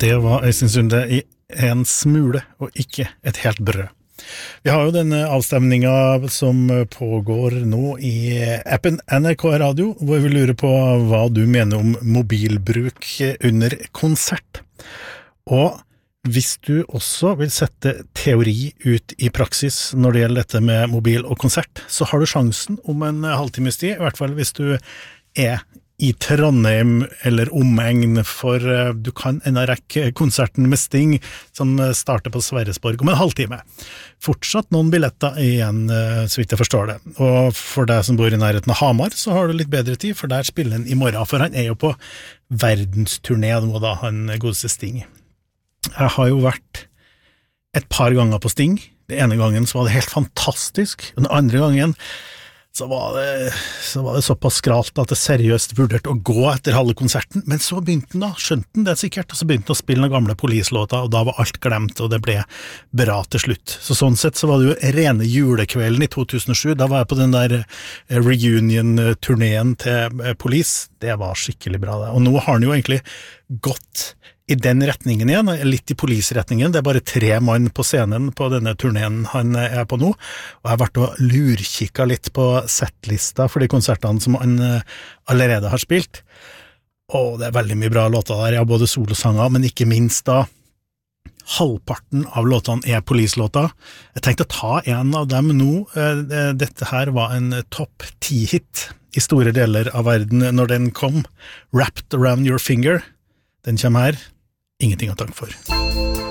Det var Øystein Sunde I en smule, og ikke et helt brød. Vi har jo denne avstemningen som pågår nå I appen NRK Radio, hvor vi lurer på hva du mener om mobilbruk under konsert. Og hvis du også vil sette teori ut I praksis når det gjelder dette med mobil og konsert, så har du sjansen om en halvtimes tid, I hvert fall hvis du I Trondheim eller omegn, for du kan enda rekke konserten med Sting som starter på Sverresborg om en halvtime. Fortsatt noen billetter igjen, så vidt jeg forstår det. Og for deg som bor I nærheten av Hamar, så har du litt bedre tid, for der spiller han I morgen, for han jo på verdensturné nå da, han godeste Sting. Jeg har jo vært et par ganger på Sting. Den ene gangen så var det helt fantastisk, og den andre gangen så var det såpass skralt at det seriøst vurderte å gå etter halve konserten, men så begynte han da, skjønte han det sikkert, og så begynte han å spille noen gamle polislåter, og da var alt glemt, og det ble bra til slutt. Så sånn sett så var det jo rene julekvelden I 2007, da var jeg på den der reunion-turneen til Police, det var skikkelig bra det, og nå har han jo egentlig gått I den retningen igjen, litt I Police-retningen, det bare 3 mann på scenen på denne turneen han på nå, og jeg har vært og lurkikket litt på setlista for de konsertene som han allerede har spilt, og det veldig mye bra låter der, både solosanger, men ikke minst da, halvparten av låtene Police-låter. Jeg tenkte å ta en av dem nå, dette her var en topp 10-hit I store deler av verden når den kom, Wrapped Around Your Finger, den kommer her, ingenting å takke for.